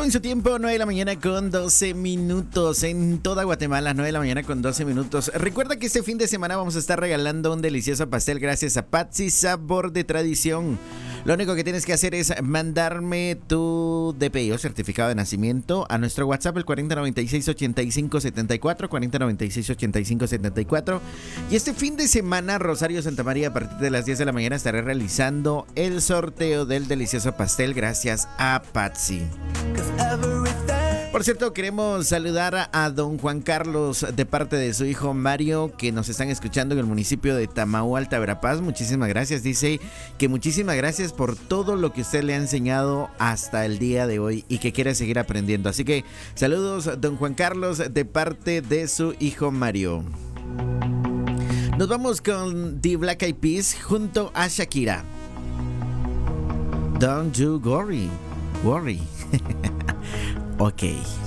Tomen su tiempo, 9 de la mañana con 12 minutos. En toda Guatemala, 9 de la mañana con 12 minutos. Recuerda que este fin de semana vamos a estar regalando un delicioso pastel gracias a Patsy Sabor de Tradición. Lo único que tienes que hacer es mandarme tu DPI o certificado de nacimiento a nuestro WhatsApp, el 4096-8574, 4096-8574. Y este fin de semana, Rosario Santa María, a partir de las 10 de la mañana, estaré realizando el sorteo del delicioso pastel gracias a Patsy. Por cierto, queremos saludar a don Juan Carlos de parte de su hijo Mario, que nos están escuchando en el municipio de Tamaú, Alta Verapaz. Muchísimas gracias. Dice que muchísimas gracias por todo lo que usted le ha enseñado hasta el día de hoy y que quiere seguir aprendiendo. Así que saludos, don Juan Carlos, de parte de su hijo Mario. Nos vamos con The Black Eyed Peas junto a Shakira. Don't you worry. Ok.